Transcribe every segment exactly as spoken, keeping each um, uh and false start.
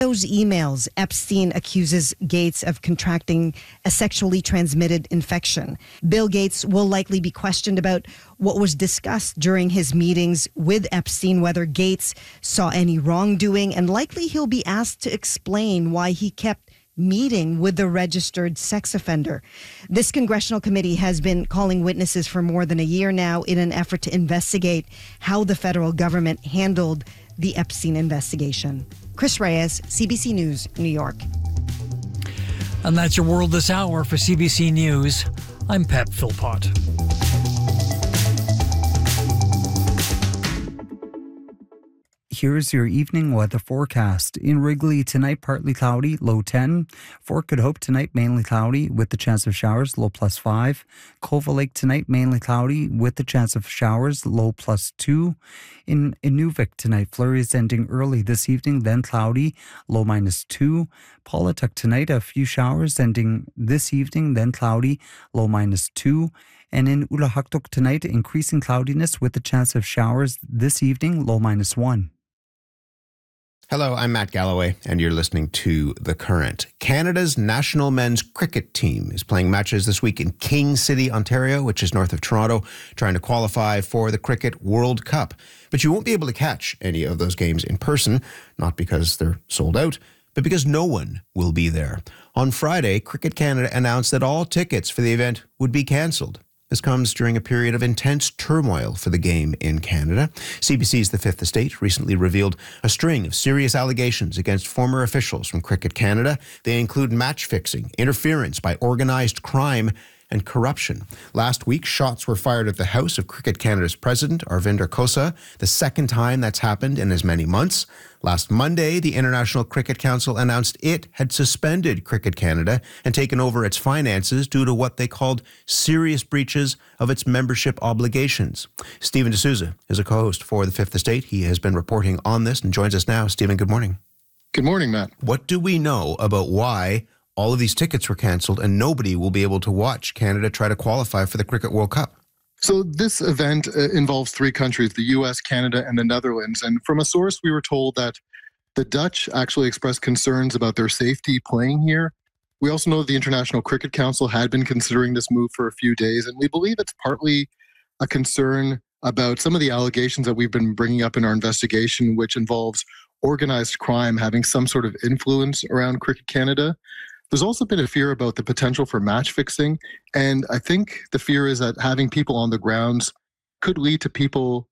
Those emails, Epstein accuses Gates of contracting a sexually transmitted infection. Bill Gates will likely be questioned about what was discussed during his meetings with Epstein, whether Gates saw any wrongdoing, and likely he'll be asked to explain why he kept meeting with the registered sex offender. This congressional committee has been calling witnesses for more than a year now in an effort to investigate how the federal government handled the Epstein investigation. Chris Reyes, C B C News, New York. And that's your world this hour. For C B C News, I'm Pep Philpott. Here's your evening weather forecast. In Wrigley tonight, partly cloudy, low ten. Fort Good Hope tonight, mainly cloudy with the chance of showers, low plus five. Culver Lake tonight, mainly cloudy with the chance of showers, low plus two. In Inuvik tonight, flurries ending early this evening, then cloudy, low minus two. Paulatuck tonight, a few showers ending this evening, then cloudy, low minus two. And in Ulahaktok tonight, increasing cloudiness with the chance of showers this evening, low minus one. Hello, I'm Matt Galloway, and you're listening to The Current. Canada's national men's cricket team is playing matches this week in King City, Ontario, which is north of Toronto, trying to qualify for the Cricket World Cup. But you won't be able to catch any of those games in person, not because they're sold out, but because no one will be there. On Friday, Cricket Canada announced that all tickets for the event would be cancelled. This comes during a period of intense turmoil for the game in Canada. C B C's The Fifth Estate recently revealed a string of serious allegations against former officials from Cricket Canada. They include match fixing, interference by organized crime, and corruption. Last week, shots were fired at the house of Cricket Canada's president, Arvinder Khosa, the second time that's happened in as many months. Last Monday, the International Cricket Council announced it had suspended Cricket Canada and taken over its finances due to what they called serious breaches of its membership obligations. Stephen D'Souza is a co-host for The Fifth Estate. He has been reporting on this and joins us now. Stephen, good morning. Good morning, Matt. What do we know about why all of these tickets were cancelled and nobody will be able to watch Canada try to qualify for the Cricket World Cup? So this event uh, involves three countries, the U S, Canada, and the Netherlands. And from a source, we were told that the Dutch actually expressed concerns about their safety playing here. We also know the International Cricket Council had been considering this move for a few days, and we believe it's partly a concern about some of the allegations that we've been bringing up in our investigation, which involves organized crime having some sort of influence around Cricket Canada. There's also been a fear about the potential for match fixing. And I think the fear is that having people on the grounds could lead to people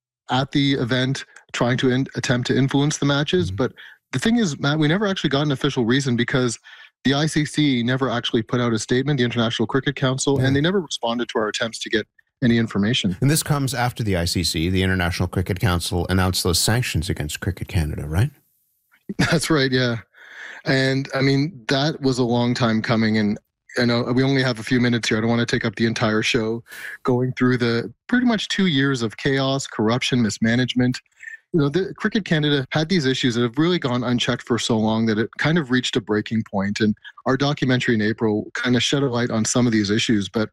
at the event trying to in, attempt to influence the matches. Mm-hmm. But the thing is, Matt, we never actually got an official reason because the I C C never actually put out a statement, the International Cricket Council, yeah. and they never responded to our attempts to get any information. And this comes after the I C C, the International Cricket Council, announced those sanctions against Cricket Canada, right? That's right, yeah. And I mean, that was a long time coming. And I know we only have a few minutes here. I don't want to take up the entire show going through the pretty much two years of chaos, corruption, mismanagement. You know, the Cricket Canada had these issues that have really gone unchecked for so long that it kind of reached a breaking point. And our documentary in April kind of shed a light on some of these issues. But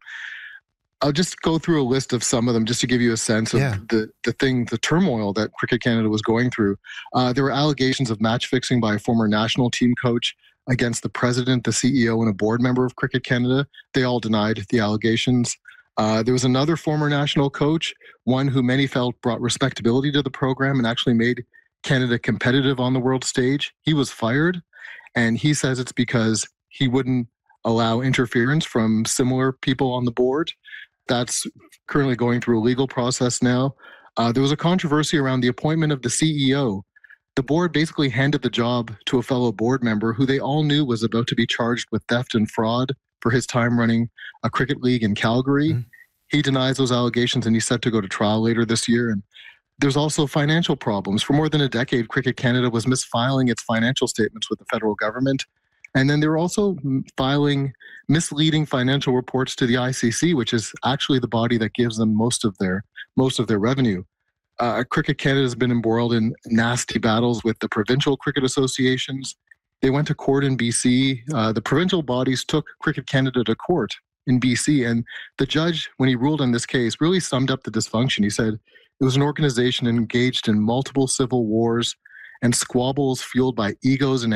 I'll just go through a list of some of them just to give you a sense of yeah. the, the thing, the turmoil that Cricket Canada was going through. Uh, there were allegations of match fixing by a former national team coach against the president, the C E O, and a board member of Cricket Canada. They all denied the allegations. Uh, there was another former national coach, one who many felt brought respectability to the program and actually made Canada competitive on the world stage. He was fired, and he says it's because he wouldn't allow interference from similar people on the board. That's currently going through a legal process now. Uh, there was a controversy around the appointment of the C E O. The board basically handed the job to a fellow board member who they all knew was about to be charged with theft and fraud for his time running a cricket league in Calgary. Mm-hmm. He denies those allegations and he's set to go to trial later this year. And there's also financial problems. For more than a decade, Cricket Canada was misfiling its financial statements with the federal government. And then they were also filing misleading financial reports to the I C C, which is actually the body that gives them most of their most of their revenue. Uh, Cricket Canada has been embroiled in nasty battles with the provincial cricket associations. They went to court in B C. Uh, the provincial bodies took Cricket Canada to court in B C, and the judge, when he ruled on this case, really summed up the dysfunction. He said it was an organization engaged in multiple civil wars and squabbles fueled by egos and